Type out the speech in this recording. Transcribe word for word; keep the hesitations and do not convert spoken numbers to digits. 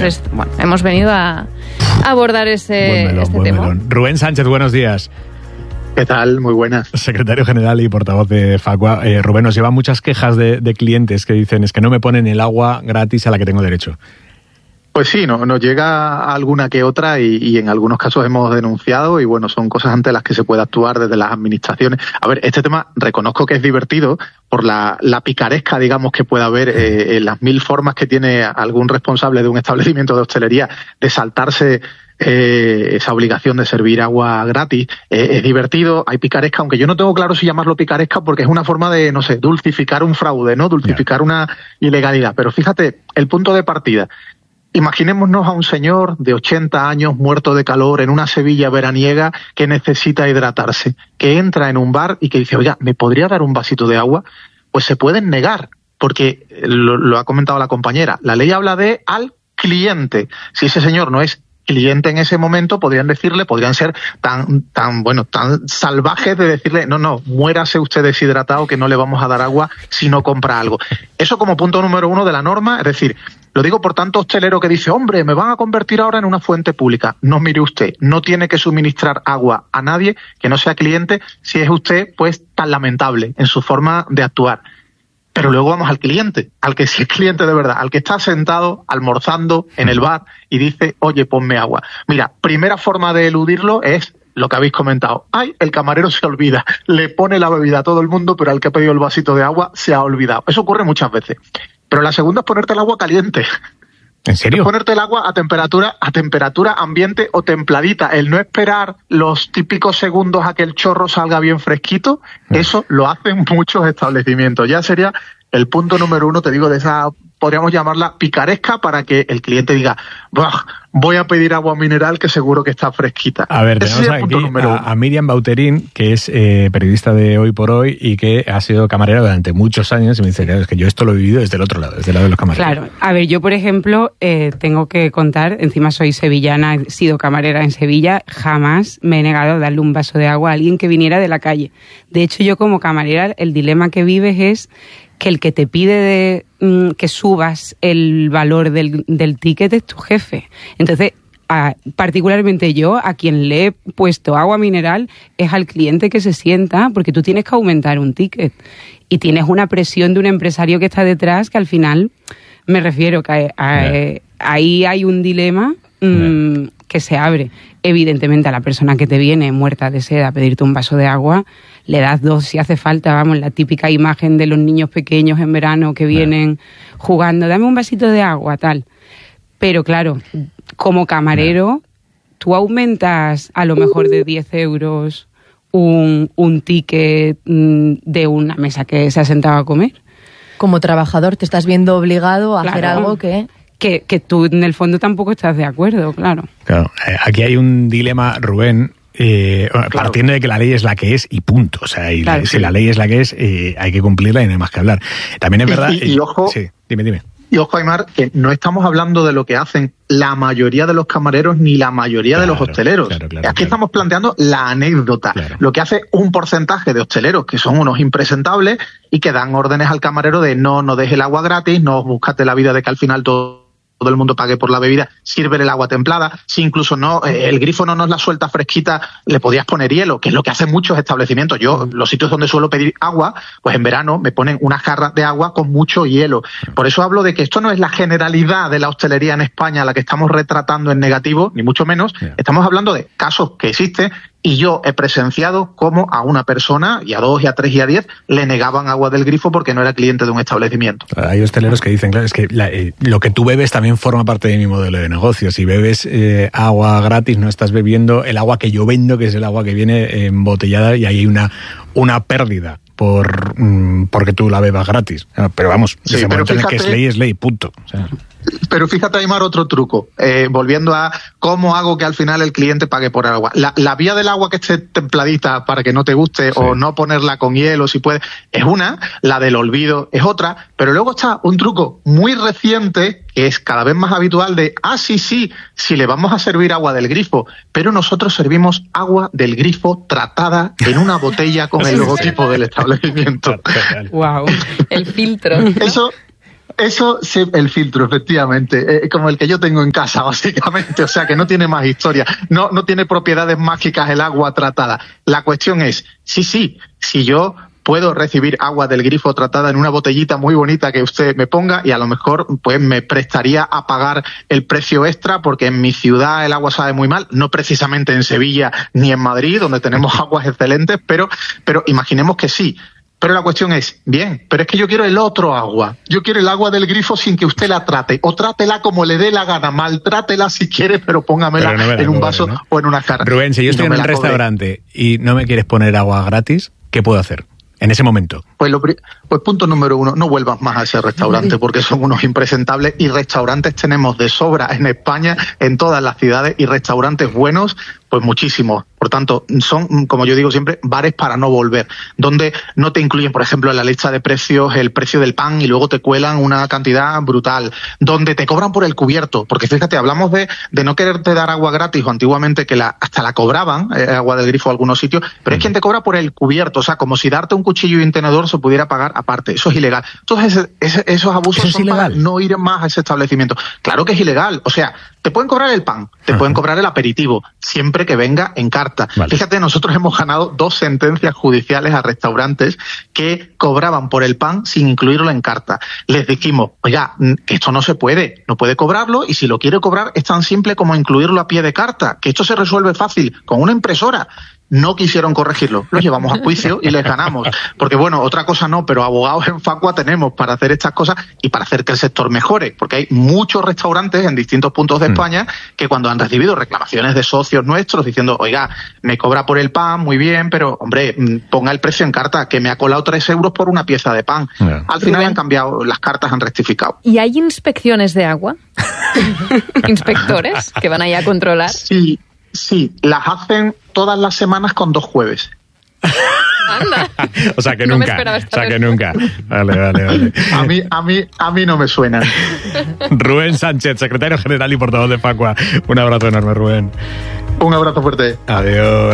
Entonces, yeah. bueno, hemos venido a, a abordar este, melón, este tema. Melón. Rubén Sánchez, buenos días. ¿Qué tal? Muy buenas. Secretario general y portavoz de Facua. Eh, Rubén, nos llevan muchas quejas de, de clientes que dicen es que no me ponen el agua gratis a la que tengo derecho. Pues sí, no, nos llega alguna que otra y, y en algunos casos hemos denunciado y bueno, son cosas ante las que se puede actuar desde las administraciones. A ver, este tema reconozco que es divertido por la, la picaresca, digamos, que puede haber eh, en las mil formas que tiene algún responsable de un establecimiento de hostelería de saltarse eh, esa obligación de servir agua gratis. Eh, es divertido, hay picaresca, aunque yo no tengo claro si llamarlo picaresca porque es una forma de, no sé, dulcificar un fraude, ¿no? Dulcificar yeah. una ilegalidad. Pero fíjate, el punto de partida. Imaginémonos a un señor de ochenta años muerto de calor en una Sevilla veraniega que necesita hidratarse, que entra en un bar y que dice, oiga, ¿me podría dar un vasito de agua? Pues se pueden negar, porque lo, lo ha comentado la compañera, la ley habla de al cliente. Si ese señor no es cliente en ese momento, podrían decirle, podrían ser tan, tan, bueno, tan salvajes de decirle, no, no, muérase usted deshidratado que no le vamos a dar agua si no compra algo. Eso como punto número uno de la norma, es decir, lo digo por tanto hostelero que dice, hombre, me van a convertir ahora en una fuente pública. No, mire usted, no tiene que suministrar agua a nadie que no sea cliente si es usted, pues, tan lamentable en su forma de actuar. Pero luego vamos al cliente, al que sí es cliente de verdad, al que está sentado, almorzando en el bar y dice, oye, ponme agua. Mira, primera forma de eludirlo es lo que habéis comentado. Ay, el camarero se olvida, le pone la bebida a todo el mundo, pero al que ha pedido el vasito de agua se ha olvidado. Eso ocurre muchas veces. Pero la segunda es ponerte el agua caliente. ¿En serio? Es ponerte el agua a temperatura, a temperatura ambiente o templadita. El no esperar los típicos segundos a que el chorro salga bien fresquito, mm. eso lo hacen muchos establecimientos. Ya sería el punto número uno, te digo, de esa, podríamos llamarla picaresca, para que el cliente diga, voy a pedir agua mineral que seguro que está fresquita. A ver, tenemos aquí a, a Miriam Bauterín, que es eh, periodista de Hoy por Hoy y que ha sido camarera durante muchos años, y me dice, claro, es que yo esto lo he vivido desde el otro lado, desde el lado de los camareros. Claro, a ver, yo por ejemplo, eh, tengo que contar, encima soy sevillana, he sido camarera en Sevilla, jamás me he negado a darle un vaso de agua a alguien que viniera de la calle. De hecho, yo como camarera, el dilema que vives es que el que te pide de, mm, que subas el valor del, del ticket es tu jefe. Entonces, a, particularmente yo, a quien le he puesto agua mineral es al cliente que se sienta, porque tú tienes que aumentar un ticket y tienes una presión de un empresario que está detrás que al final, me refiero que a, a, yeah. ahí hay un dilema mmm, yeah. que se abre. Evidentemente a la persona que te viene muerta de sed a pedirte un vaso de agua, le das dos si hace falta, vamos, la típica imagen de los niños pequeños en verano que vienen yeah. jugando, dame un vasito de agua, tal. Pero claro, como camarero, yeah. tú aumentas a lo mejor de diez euros un, un ticket de una mesa que se ha sentado a comer. Como trabajador te estás viendo obligado a claro. hacer algo que... que... Que tú en el fondo tampoco estás de acuerdo, claro. Claro, aquí hay un dilema, Rubén, eh, claro. partiendo de que la ley es la que es y punto. O sea, y claro, la, sí. si la ley es la que es, eh, hay que cumplirla y no hay más que hablar. También es verdad... Y, y, y ojo... Sí, dime, dime. Y ojo, Aymar, que no estamos hablando de lo que hacen la mayoría de los camareros ni la mayoría claro, de los hosteleros. Claro, claro, Aquí claro. estamos planteando la anécdota. Claro. Lo que hace un porcentaje de hosteleros, que son unos impresentables y que dan órdenes al camarero de no, no deje el agua gratis, no búscate la vida de que al final todo... todo el mundo pague por la bebida, sírvele el agua templada, si incluso no eh, el grifo no nos la suelta fresquita, le podías poner hielo, que es lo que hacen muchos establecimientos. Yo, los sitios donde suelo pedir agua, pues en verano me ponen unas jarras de agua con mucho hielo. Por eso hablo de que esto no es la generalidad de la hostelería en España la que estamos retratando en negativo, ni mucho menos. Yeah. Estamos hablando de casos que existen, y yo he presenciado cómo a una persona, y a dos, y a tres, y a diez, le negaban agua del grifo porque no era cliente de un establecimiento. Hay hosteleros que dicen, claro, es que la, eh, lo que tú bebes también forma parte de mi modelo de negocio. Si bebes eh, agua gratis, no estás bebiendo el agua que yo vendo, que es el agua que viene embotellada, y ahí hay una, una pérdida por mmm, porque tú la bebas gratis. Pero vamos, sí, ese pero momento fíjate, en el que es ley, es ley, punto. O sea, pero fíjate, Aymar, otro truco, eh, volviendo a cómo hago que al final el cliente pague por agua. La, la vía del agua que esté templadita para que no te guste, sí. o no ponerla con hielo si puedes, es una, la del olvido es otra, pero luego está un truco muy reciente que es cada vez más habitual de, ah, sí, sí, si le vamos a servir agua del grifo, pero nosotros servimos agua del grifo tratada en una botella con el logotipo del establecimiento. Wow, el filtro. Eso... Eso, sí, el filtro, efectivamente, eh, como el que yo tengo en casa, básicamente, o sea que no tiene más historia, no, no tiene propiedades mágicas el agua tratada. La cuestión es, sí, sí, si yo puedo recibir agua del grifo tratada en una botellita muy bonita que usted me ponga y a lo mejor pues me prestaría a pagar el precio extra porque en mi ciudad el agua sabe muy mal, no precisamente en Sevilla ni en Madrid, donde tenemos aguas excelentes, pero, pero imaginemos que sí. Pero la cuestión es, bien, pero es que yo quiero el otro agua. Yo quiero el agua del grifo sin que usted la trate. O trátela como le dé la gana, maltrátela si quiere, pero póngamela pero no en un vaso cobre, ¿no? O en una jarra. Rubén, si yo estoy no en un restaurante cobre. Y no me quieres poner agua gratis, ¿qué puedo hacer en ese momento? Pues, lo, pues punto número uno, no vuelvas más a ese restaurante porque son unos impresentables y restaurantes tenemos de sobra en España, en todas las ciudades y restaurantes buenos, pues muchísimos. Por tanto, son, como yo digo siempre, bares para no volver, donde no te incluyen, por ejemplo, en la lista de precios el precio del pan y luego te cuelan una cantidad brutal, donde te cobran por el cubierto, porque fíjate, hablamos de, de no quererte dar agua gratis o antiguamente que la, hasta la cobraban, eh, agua del grifo en algunos sitios, pero es quien te cobra por el cubierto, o sea, como si darte un cuchillo y un tenedor se pudiera pagar aparte, eso es ilegal. Entonces, ese, ese, esos abusos ¿Eso son es ilegal? Para no ir más a ese establecimiento. Claro que es ilegal, o sea, te pueden cobrar el pan, te Ajá. pueden cobrar el aperitivo, siempre que venga en carta. Vale. Fíjate, nosotros hemos ganado dos sentencias judiciales a restaurantes que cobraban por el pan sin incluirlo en carta. Les dijimos, oiga, que esto no se puede, no puede cobrarlo y si lo quiere cobrar es tan simple como incluirlo a pie de carta, que esto se resuelve fácil con una impresora. No quisieron corregirlo, los llevamos a juicio y les ganamos. Porque bueno, otra cosa no, pero abogados en Facua tenemos para hacer estas cosas y para hacer que el sector mejore. Porque hay muchos restaurantes en distintos puntos de España que cuando han recibido reclamaciones de socios nuestros diciendo, oiga, me cobra por el pan, muy bien, pero hombre, ponga el precio en carta, que me ha colado tres euros por una pieza de pan. Yeah. Al final han cambiado, las cartas han rectificado. ¿Y hay inspecciones de agua? ¿Inspectores que van ahí a controlar? Sí. Sí, las hacen todas las semanas con dos jueves. Anda. O sea que no nunca. O sea que nunca. Vale, vale, vale. A mí, a mí, a mí no me suenan. Rubén Sánchez, secretario general y portavoz de Facua. Un abrazo enorme, Rubén. Un abrazo fuerte. Adiós.